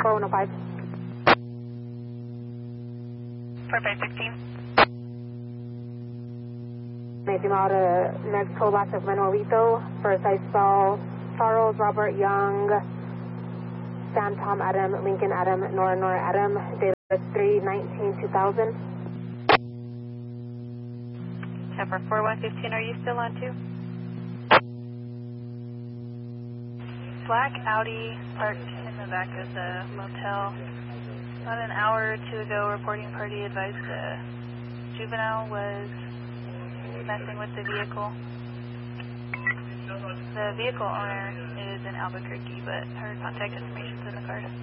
4105. 4516. Making out next tollback of Manuelito. First I saw Charles Robert Young, Sam Tom Adam, Lincoln Adam, Nora Adam, David 3/19/2000. 10 for 4115, are you still on 2? Black Audi parked in the back of the motel. About an hour or two ago, reporting party advised juvenile was messing with the vehicle. The vehicle owner is in Albuquerque, but her contact information is in the card.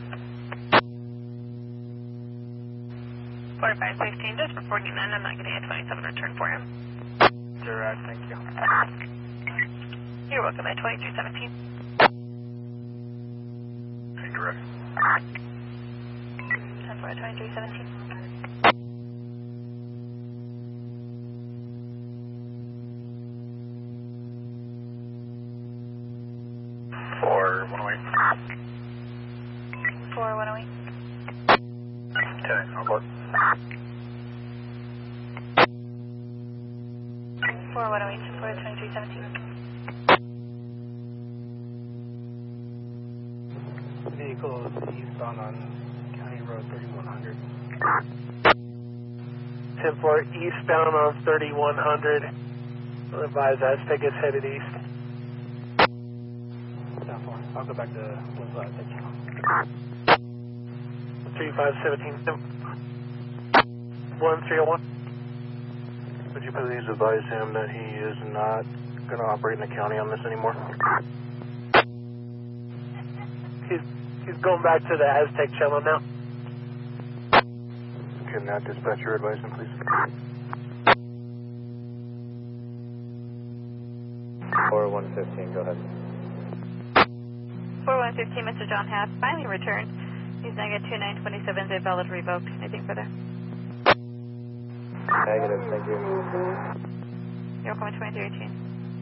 4516, just for 49, I'm not getting a 27 return for him. Direct, thank you. You're welcome at 2317. Direct. 10 for 2317. 4108. 4108. 10, report. 4108, 10 for 2317. Vehicle is eastbound on County Road 3100. 10-4 eastbound on 3100. Advise Aztec is headed east. 10-4. I'll go back to Winslow Aztec channel. 3517. 1301. Would you please advise him that he is not going to operate in the county on this anymore? He's going back to the Aztec channel now. Can that dispatcher advise him, please? 4115, go ahead. 4115, Mr. John Hass finally returned. He's now got 2927, a valid revoked. Anything further? Negative, thank you. You're welcome at 2318.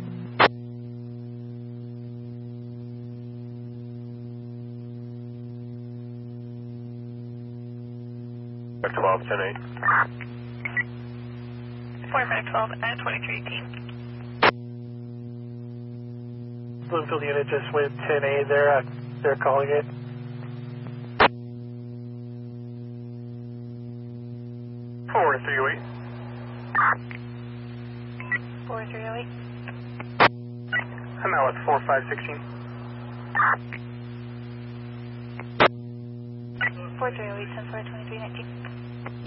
Back 12, 10-8. 4512 at 2318. Bloomfield unit just went 10A there. They're calling it. 4308. 4308. I'm out with 4516. 4308, 10 for 2319.